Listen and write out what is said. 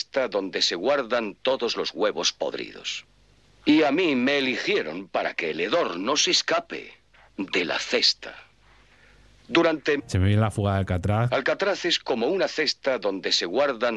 cesta donde se guardan todos los huevos podridos. Y a mí me eligieron para que el hedor no se escape de la cesta. Se me viene La fuga de Alcatraz. Alcatraz es como una cesta donde se guardan